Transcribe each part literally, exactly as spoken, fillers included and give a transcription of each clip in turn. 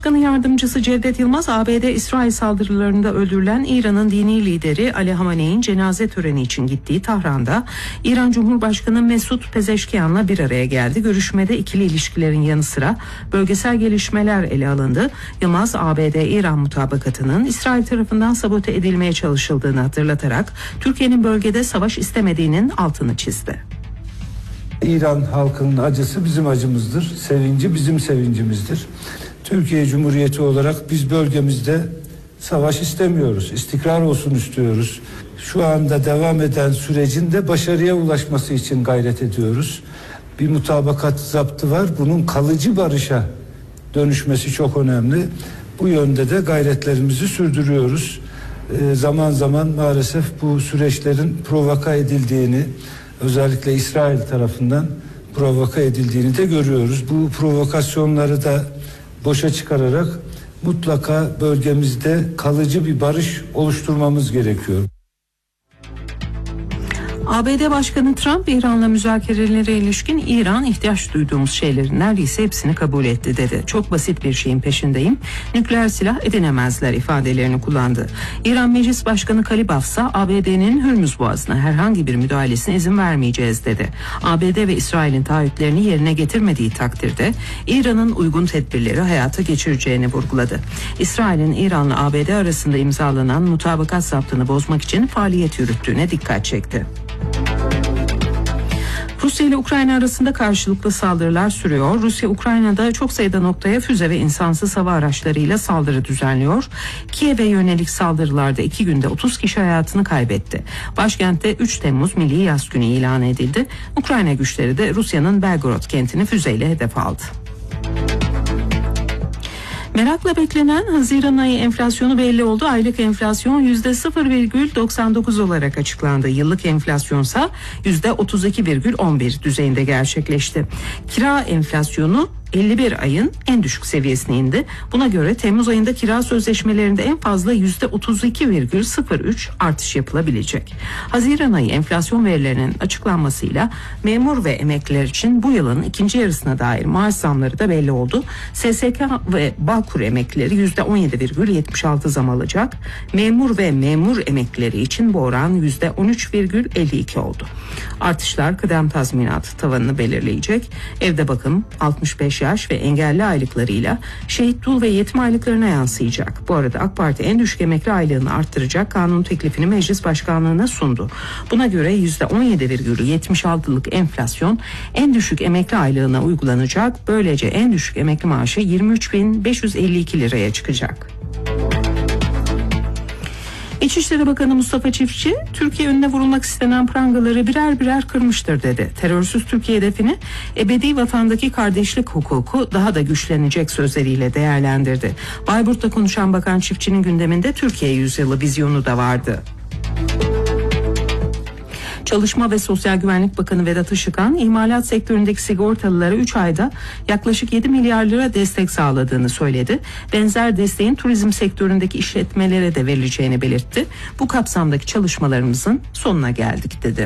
Başkanı Yardımcısı Cevdet Yılmaz, A B D İsrail saldırılarında öldürülen İran'ın dini lideri Ali Hamaney'in cenaze töreni için gittiği Tahran'da İran Cumhurbaşkanı Mesut Pezeşkiyan'la bir araya geldi. Görüşmede ikili ilişkilerin yanı sıra bölgesel gelişmeler ele alındı. Yılmaz, A B D-İran mutabakatının İsrail tarafından sabote edilmeye çalışıldığını hatırlatarak Türkiye'nin bölgede savaş istemediğinin altını çizdi. İran halkının acısı bizim acımızdır, sevinci bizim sevincimizdir. Türkiye Cumhuriyeti olarak biz bölgemizde savaş istemiyoruz, istikrar olsun istiyoruz. Şu anda devam eden sürecin de başarıya ulaşması için gayret ediyoruz. Bir mutabakat zaptı var, bunun kalıcı barışa dönüşmesi çok önemli. Bu yönde de gayretlerimizi sürdürüyoruz. Ee, zaman zaman maalesef bu süreçlerin provoka edildiğini, özellikle İsrail tarafından provoka edildiğini de görüyoruz. Bu provokasyonları da boşa çıkararak mutlaka bölgemizde kalıcı bir barış oluşturmamız gerekiyor. A B D Başkanı Trump, İran'la müzakerelere ilişkin İran ihtiyaç duyduğumuz şeylerin neredeyse hepsini kabul etti dedi. Çok basit bir şeyin peşindeyim. Nükleer silah edinemezler ifadelerini kullandı. İran Meclis Başkanı Kalibaf ise A B D'nin Hürmüz Boğazı'na herhangi bir müdahalesine izin vermeyeceğiz dedi. A B D ve İsrail'in taahhütlerini yerine getirmediği takdirde İran'ın uygun tedbirleri hayata geçireceğini vurguladı. İsrail'in İran'la A B D arasında imzalanan mutabakat zaptını bozmak için faaliyet yürüttüğüne dikkat çekti. Rusya ile Ukrayna arasında karşılıklı saldırılar sürüyor. Rusya, Ukrayna'da çok sayıda noktaya füze ve insansız hava araçlarıyla saldırı düzenliyor. Kiev'e yönelik saldırılarda iki günde otuz kişi hayatını kaybetti. Başkentte üç Temmuz Milli Yas Günü ilan edildi. Ukrayna güçleri de Rusya'nın Belgorod kentini füzeyle hedef aldı. Merakla beklenen Haziran ayı enflasyonu belli oldu. Aylık enflasyon yüzde sıfır virgül doksan dokuz olarak açıklandı. Yıllık enflasyonsa yüzde otuz iki virgül on bir düzeyinde gerçekleşti. Kira enflasyonu elli bir ayın en düşük seviyesine indi. Buna göre Temmuz ayında kira sözleşmelerinde en fazla yüzde otuz iki virgül sıfır üç artış yapılabilecek. Haziran ayı enflasyon verilerinin açıklanmasıyla memur ve emekliler için bu yılın ikinci yarısına dair maaş zamları da belli oldu. S S K ve Bağkur emeklileri yüzde on yedi virgül yetmiş altı zam alacak. Memur ve memur emeklileri için bu oran yüzde on üç virgül elli iki oldu. Artışlar kıdem tazminatı tavanını belirleyecek. Evde bakım, altmış beş yaş ve engelli aylıklarıyla şehit, dul ve yetim aylıklarına yansıyacak. Bu arada AK Parti en düşük emekli aylığını arttıracak kanun teklifini meclis başkanlığına sundu. Buna göre yüzde on yedi virgül yetmiş altılık enflasyon en düşük emekli aylığına uygulanacak. Böylece en düşük emekli maaşı yirmi üç bin beş yüz elli iki liraya çıkacak. İçişleri Bakanı Mustafa Çiftçi, Türkiye önüne vurulmak istenen prangaları birer birer kırmıştır dedi. Terörsüz Türkiye hedefini ebedi vatandaki kardeşlik hukuku daha da güçlenecek sözleriyle değerlendirdi. Bayburt'ta konuşan Bakan Çiftçi'nin gündeminde Türkiye yüzyılı vizyonu da vardı. Çalışma ve Sosyal Güvenlik Bakanı Vedat Işıkhan, imalat sektöründeki sigortalılara üç ayda yaklaşık yedi milyar lira destek sağladığını söyledi. Benzer desteğin turizm sektöründeki işletmelere de verileceğini belirtti. Bu kapsamdaki çalışmalarımızın sonuna geldik dedi.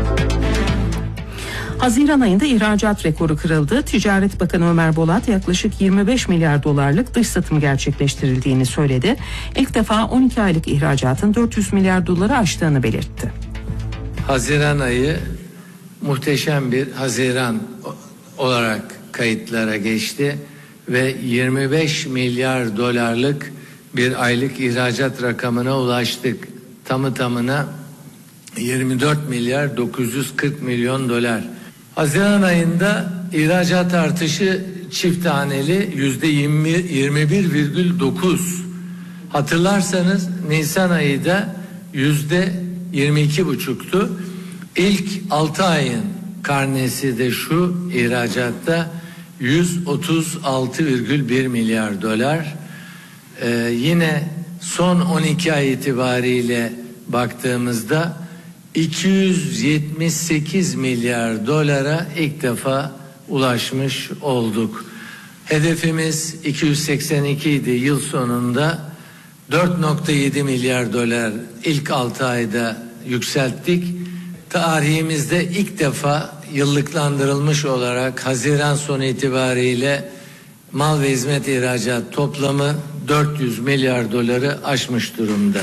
Haziran ayında ihracat rekoru kırıldı. Ticaret Bakanı Ömer Bolat yaklaşık yirmi beş milyar dolarlık dış satım gerçekleştirildiğini söyledi. İlk defa on iki aylık ihracatın dört yüz milyar doları aştığını belirtti. Haziran ayı muhteşem bir Haziran olarak kayıtlara geçti ve yirmi beş milyar dolarlık bir aylık ihracat rakamına ulaştık. Tamı tamına yirmi dört milyar dokuz yüz kırk milyon dolar. Haziran ayında ihracat artışı çift haneli yüzde yirmi bir virgül dokuz. Hatırlarsanız Nisan ayı da yüzde yirmi iki buçuktu. İlk altı ayın karnesi de şu: ihracatta yüz otuz altı virgül bir milyar dolar. Ee, yine son on iki ay itibariyle baktığımızda iki yüz yetmiş sekiz milyar dolara ilk defa ulaşmış olduk. Hedefimiz iki yüz seksen iki idi. Yıl sonunda dört virgül yedi milyar dolar ilk altı ayda yükselttik. Tarihimizde ilk defa yıllıklandırılmış olarak Haziran sonu itibariyle mal ve hizmet ihracat toplamı dört yüz milyar doları aşmış durumda.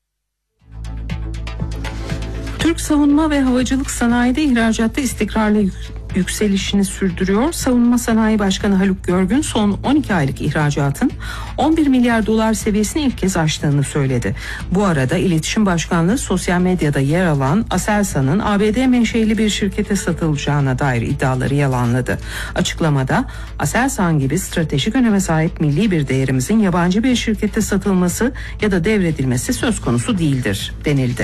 Türk savunma ve havacılık sanayide ihracatta istikrarlı yükselişini sürdürüyor. Savunma Sanayi Başkanı Haluk Görgün son on iki aylık ihracatın on bir milyar dolar seviyesini ilk kez aştığını söyledi. Bu arada İletişim Başkanlığı sosyal medyada yer alan Aselsan'ın A B D menşeli bir şirkete satılacağına dair iddiaları yalanladı. Açıklamada Aselsan gibi stratejik öneme sahip milli bir değerimizin yabancı bir şirkete satılması ya da devredilmesi söz konusu değildir denildi.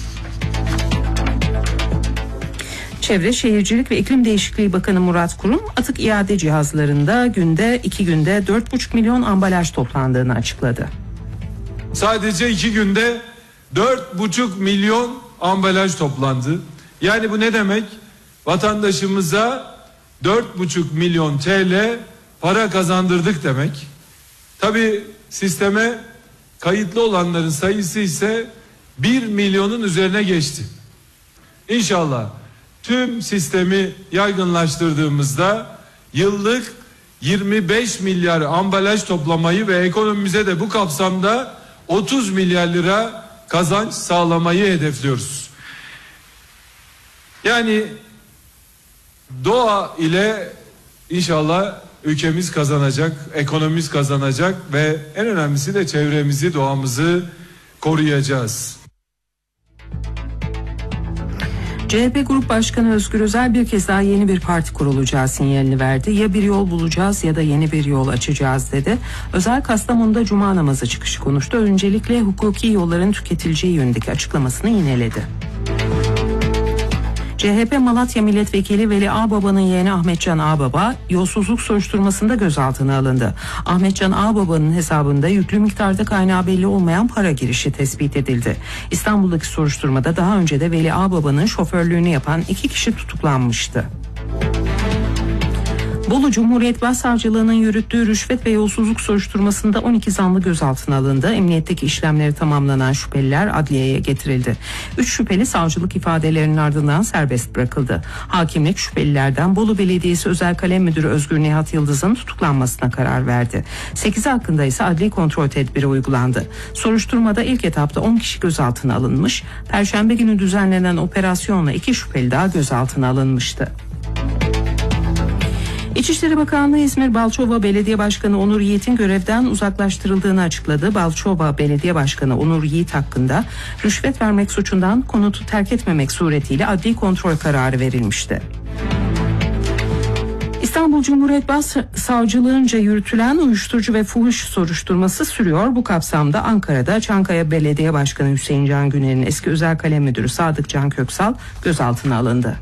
Çevre, Şehircilik ve İklim Değişikliği Bakanı Murat Kurum, atık iade cihazlarında günde iki günde dört buçuk milyon ambalaj toplandığını açıkladı. Sadece iki günde dört buçuk milyon ambalaj toplandı. Yani bu ne demek? Vatandaşımıza dört buçuk milyon T L para kazandırdık demek. Tabii sisteme kayıtlı olanların sayısı ise bir milyonun üzerine geçti. İnşallah tüm sistemi yaygınlaştırdığımızda yıllık yirmi beş milyar ambalaj toplamayı ve ekonomimize de bu kapsamda otuz milyar lira kazanç sağlamayı hedefliyoruz. Yani doğa ile inşallah ülkemiz kazanacak, ekonomimiz kazanacak ve en önemlisi de çevremizi, doğamızı koruyacağız. C H P Grup Başkanı Özgür Özel bir kez daha yeni bir parti kurulacağı sinyalini verdi. Ya bir yol bulacağız ya da yeni bir yol açacağız dedi. Özel Kastamonu'da Cuma namazı çıkışı konuştu. Öncelikle hukuki yolların tüketileceği yönündeki açıklamasını yineledi. C H P Malatya Milletvekili Veli Ağbaba'nın yeğeni Ahmetcan Ağbaba yolsuzluk soruşturmasında gözaltına alındı. Ahmetcan Ağbaba'nın hesabında yüklü miktarda kaynağı belli olmayan para girişi tespit edildi. İstanbul'daki soruşturmada daha önce de Veli Ağbaba'nın şoförlüğünü yapan iki kişi tutuklanmıştı. Bolu Cumhuriyet Başsavcılığı'nın yürüttüğü rüşvet ve yolsuzluk soruşturmasında on iki zanlı gözaltına alındı. Emniyetteki işlemleri tamamlanan şüpheliler adliyeye getirildi. üç şüpheli savcılık ifadelerinin ardından serbest bırakıldı. Hakimlik şüphelilerden Bolu Belediyesi Özel Kalem Müdürü Özgür Nihat Yıldız'ın tutuklanmasına karar verdi. sekizi hakkında ise adli kontrol tedbiri uygulandı. Soruşturmada ilk etapta on kişi gözaltına alınmış. Perşembe günü düzenlenen operasyonla iki şüpheli daha gözaltına alınmıştı. İçişleri Bakanlığı İzmir Balçova Belediye Başkanı Onur Yiğit'in görevden uzaklaştırıldığını açıkladı. Balçova Belediye Başkanı Onur Yiğit hakkında rüşvet vermek suçundan konutu terk etmemek suretiyle adli kontrol kararı verilmişti. İstanbul Cumhuriyet Başsavcılığınca yürütülen uyuşturucu ve fuhuş soruşturması sürüyor. Bu kapsamda Ankara'da Çankaya Belediye Başkanı Hüseyin Can Güner'in eski özel kalem müdürü Sadık Can Köksal gözaltına alındı.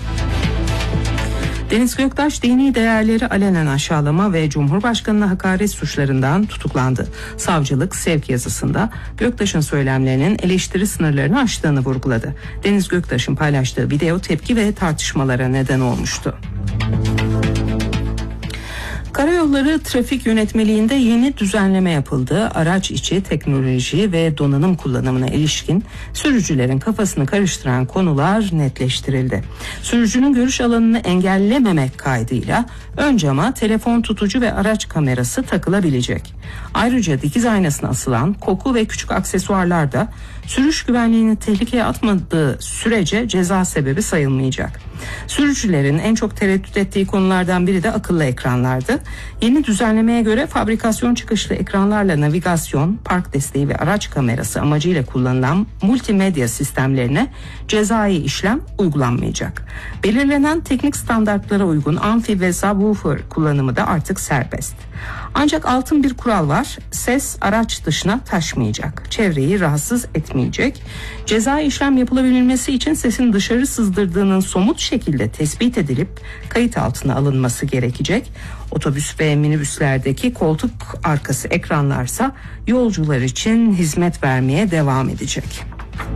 Deniz Göktaş dini değerleri alenen aşağılama ve Cumhurbaşkanı'na hakaret suçlarından tutuklandı. Savcılık sevk yazısında Göktaş'ın söylemlerinin eleştiri sınırlarını aştığını vurguladı. Deniz Göktaş'ın paylaştığı video tepki ve tartışmalara neden olmuştu. Karayolları Trafik Yönetmeliğinde yeni düzenleme yapıldı. Araç içi teknoloji ve donanım kullanımına ilişkin sürücülerin kafasını karıştıran konular netleştirildi. Sürücünün görüş alanını engellememek kaydıyla ön cama telefon tutucu ve araç kamerası takılabilecek. Ayrıca dikiz aynasına asılan koku ve küçük aksesuarlar da sürüş güvenliğini tehlikeye atmadığı sürece ceza sebebi sayılmayacak. Sürücülerin en çok tereddüt ettiği konulardan biri de akıllı ekranlardı. Yeni düzenlemeye göre fabrikasyon çıkışlı ekranlarla navigasyon, park desteği ve araç kamerası amacıyla kullanılan multimedya sistemlerine cezai işlem uygulanmayacak. Belirlenen teknik standartlara uygun amfi ve subwoofer kullanımı da artık serbest. Ancak altın bir kural var. Ses araç dışına taşmayacak. Çevreyi rahatsız etmeyecek. Cezai işlem yapılabilmesi için sesin dışarı sızdırdığının somut şekilde tespit edilip kayıt altına alınması gerekecek. Otobüs ve minibüslerdeki koltuk arkası ekranlarsa yolcular için hizmet vermeye devam edecek.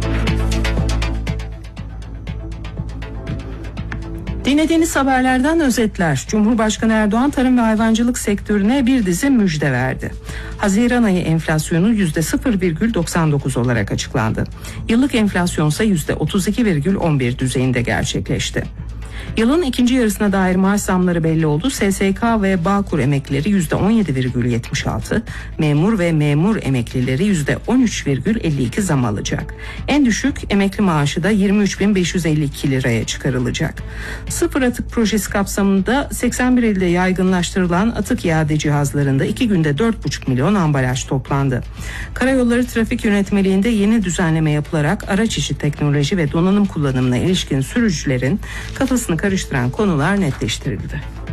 Dinlediğiniz haberlerden özetler. Cumhurbaşkanı Erdoğan tarım ve hayvancılık sektörüne bir dizi müjde verdi. Haziran ayı enflasyonu yüzde sıfır virgül doksan dokuz olarak açıklandı. Yıllık enflasyon ise yüzde otuz iki virgül on bir düzeyinde gerçekleşti. Yılın ikinci yarısına dair maaş zamları belli oldu. S S K ve Bağkur emeklileri yüzde on yedi virgül yetmiş altı, memur ve memur emeklileri yüzde on üç virgül elli iki zam alacak. En düşük emekli maaşı da yirmi üç bin beş yüz elli iki liraya çıkarılacak. Sıfır atık projesi kapsamında seksen bir ilde yaygınlaştırılan atık iade cihazlarında iki günde dört buçuk milyon ambalaj toplandı. Karayolları Trafik Yönetmeliğinde yeni düzenleme yapılarak araç içi teknoloji ve donanım kullanımına ilişkin sürücülerin kafasını karıştıran konular netleştirildi.